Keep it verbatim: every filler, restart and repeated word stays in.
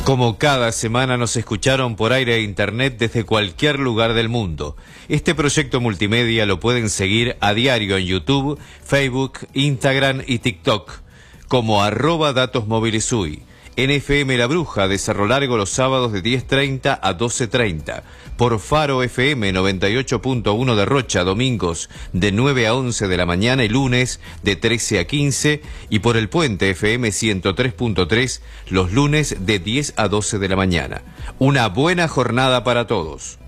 Como cada semana nos escucharon por aire e internet desde cualquier lugar del mundo. Este proyecto multimedia lo pueden seguir a diario en YouTube, Facebook, Instagram y TikTok como arroba Datos Móviles U Y. En F M La Bruja de Cerro Largo los sábados de diez treinta a doce treinta. Por Faro F M noventa y ocho punto uno de Rocha, domingos de nueve a once de la mañana y lunes de trece a quince. Y por El Puente F M ciento tres punto tres los lunes de diez a doce de la mañana. Una buena jornada para todos.